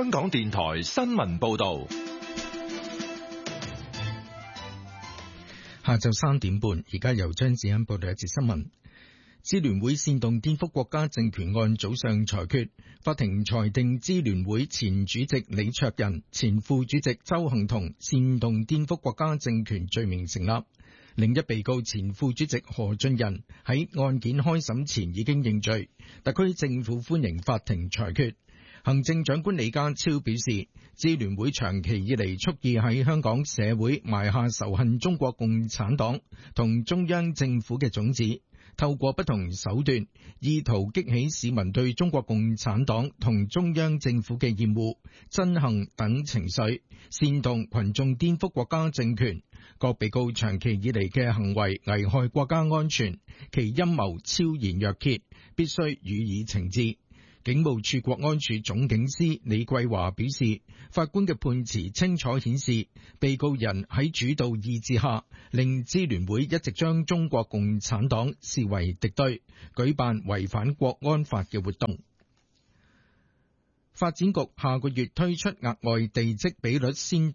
香港電台新聞報道。 下晝3點半，而家由張子欣報道一節新聞。支聯會煽動顛覆國家政權案早上裁決，法庭裁定支聯會前主席李卓人、前副主席鄒幸彤煽動顛覆國家政權罪名成立。另一被告前副主席何俊仁喺案件開審前已經認罪，特區政府歡迎法庭裁決。行政長官李家超表示，支聯會長期以嚟蓄意喺香港社會埋下仇恨中國共產黨同中央政府嘅種子，透過不同手段，意圖激起市民對中國共產黨同中央政府嘅厭惡、憎恨等情緒，煽動群眾顛覆國家政權。各被告長期以嚟嘅行為危害國家安全，其陰謀昭然若揭，必須予以懲治。警務處國安處總警司李桂華表示，法官嘅判詞清楚顯示，被告人喺主導意志下，令支聯會一直將中國共產黨視為敵對，舉辦違反國安法嘅活動。發展局下個月推出額外地積比率先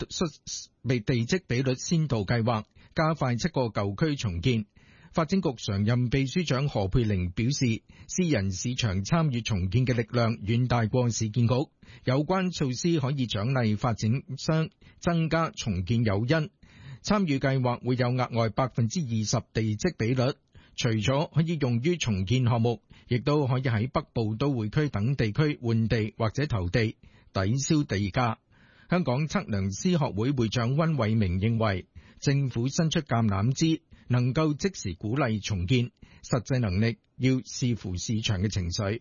導計劃，加快7個舊區重建。發展局常任秘書長何佩玲表示，私人市場參與重建嘅力量遠大過市建局，有關措施可以獎勵發展商，增加重建誘因。參與計劃會有額外20%地積比率，除咗可以用於重建項目，亦都可以喺北部都會區等地區換地或者投地，抵消地價。香港測量師學會會長溫偉明認為，政府伸出橄欖枝，能夠即時鼓勵重建，實際能力要視乎市場嘅情緒。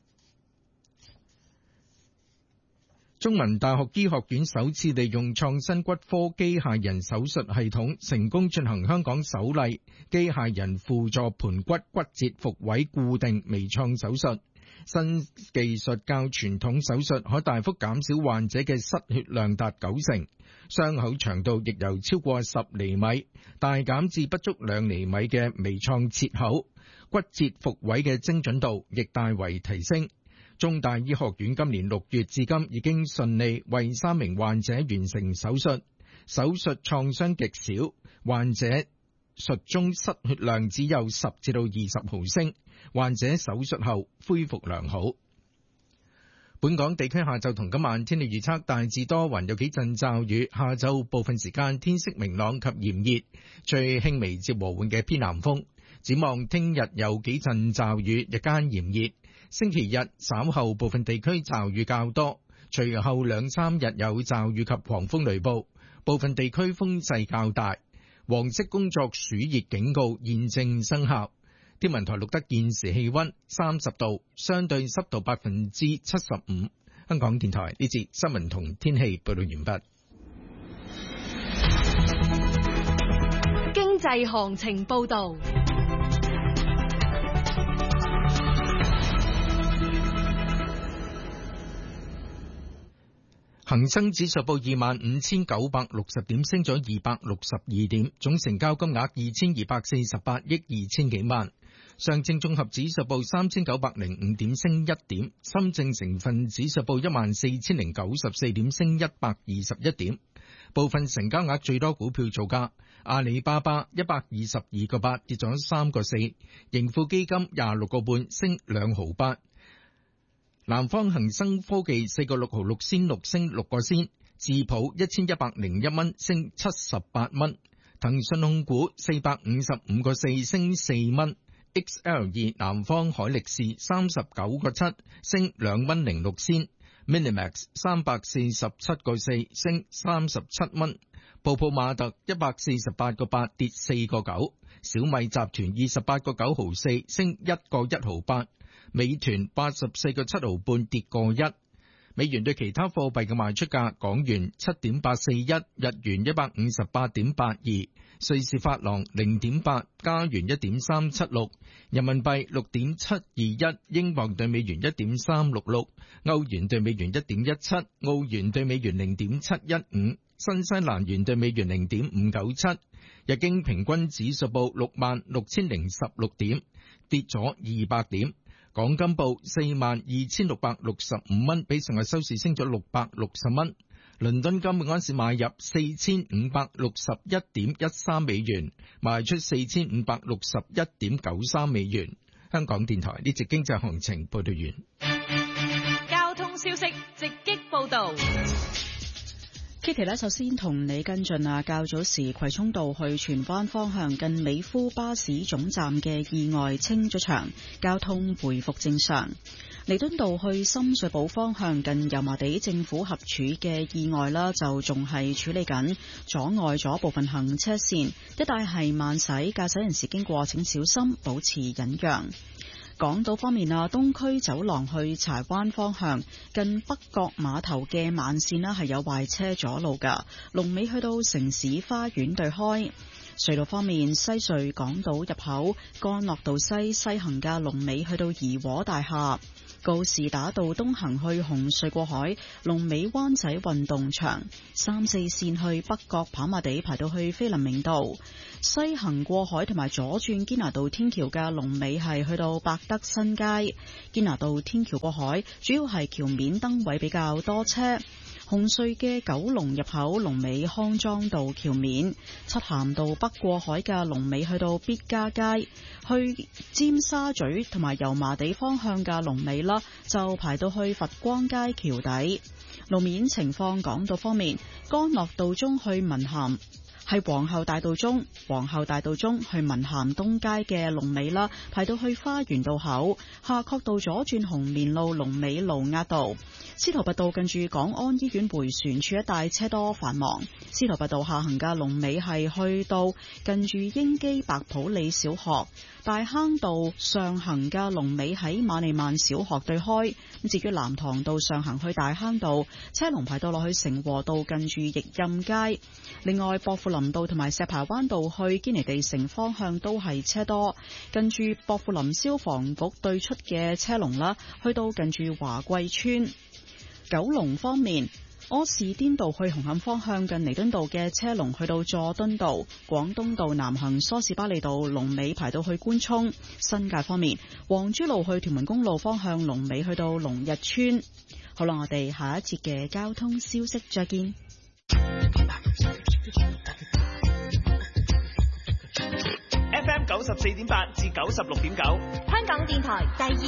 中文大學醫學院首次利用創新骨科機械人手術系統，成功進行香港首例機械人輔助盤骨骨折復位固定微創手術。新技術較傳統手術可大幅減少患者嘅失血量達90%，傷口長度亦由超過10厘米大減至不足2厘米嘅微創切口，骨折復位嘅精準度亦大為提升。中大醫學院今年6月至今已經順利為3名患者完成手術，手術創傷極少，患者術中失血量只有10至20毫升，患者手術後恢復良好。本港地區下晝同今晚天氣預測大致多雲，有幾陣驟雨，下晝部分時間天色明朗及炎熱，最輕微至和緩嘅偏南風。展望聽日有幾陣驟雨，日間炎熱。星期日稍後部分地區驟雨較多，隨後2-3日有驟雨及狂風雷暴，部分地區風勢較大。黃色工作暑熱警告現正生效。天文台錄得現時氣溫30度，相對濕度75%。香港電台呢節新聞同天氣報道完畢。 經濟行情報道。 恒生指數報25,960點，升咗262點，總成交金額2248億2000幾萬。上證綜合指數報3905點，升1點。深證成分指數報14094點，升121點。部分成交額最多股票造價：阿里巴巴122個8，跌咗3個4；盈富基金26個半，升2毫8。南方恒生科技4個6毫6仙6，升6個仙；智普1101蚊，升78蚊；騰訊控股455個4，升4蚊；XL2 南方海力士39個7，升2蚊06仙；Minimax 347個4，升37蚊；泡泡瑪特148個8，跌4個9；小米集團28個9毫4，升1個1毫8。美團84個7毫半，跌個1。美元對其他貨幣嘅賣出價：港元7.841，日元158.82，瑞士法郎0.8，加元1.376，人民幣6.721，英鎊對美元1.366，歐元對美元1.17，澳元對美元0.715，新西蘭元對美元0.597。日經平均指數報66,016點，跌咗200點。 港金報42,665蚊，比上日收市升咗660蚊。倫敦金每盎司買入4561.13美元，賣出4561.93美元。香港電台呢節經濟行情報道完。 交通消息直擊報道。 Kitty 呢，首先同你跟進啊，較早時葵涌道去荃灣方向近美孚巴士總站嘅意外清咗場，交通回復正常。彌敦道去深水埗方向近油麻地政府合署嘅意外啦，就仲係處理緊，阻礙咗部分行車線，一帶係慢駛，駕駛人士經過請小心，保持忍讓。港島方面啊，東區走廊去柴灣方向近北角碼頭嘅慢線啦，係有壞車阻路㗎，龍尾去到城市花園對開。隧道方面，西隧港島入口干諾道西行嘅龍尾去到怡和大廈。告士打道東行去紅隧過海，龍尾灣仔運動場；3、4線去北角跑馬地排到去菲林明道。西行過海同埋左轉堅拿道天橋嘅龍尾係去到百德新街。堅拿道天橋過海主要係橋面燈位比較多車。紅隧嘅九龍入口龍尾康莊道橋面，漆咸道北過海嘅龍尾去到必嘉街，去尖沙咀同埋油麻地方向嘅龍尾啦，就排到去佛光街橋底。路面情況，港島方面，干諾道中去文咸係皇后大道中去文咸東街嘅龍尾啦，排到去花園道口。夏慤道左轉紅棉路龍尾盧押道。司徒拔道近住港安醫院迴旋處一帶車多繁忙。司徒拔道下行嘅龍尾係去到近住英基白普理小學。大坑道上行嘅龍尾喺馬利曼小學對開。至於南塘道上行去大坑道，車龍排到落去成和道近住逸蔭街。另外，薄扶林道同埋石排灣道去堅尼地城方向都係車多，近住薄扶林消防局對出嘅車龍啦，去到近住華貴村。九龍方面，柯士甸道去紅磡方向近彌敦道嘅車龍去到佐敦道。廣東道南行梳士巴利道龍尾排到去官涌。新界方面，黃珠路去屯門公路方向龍尾去到龍日村。好啦，我哋下一節嘅交通消息再見。 FM 94.8至96.9， 香港電台第二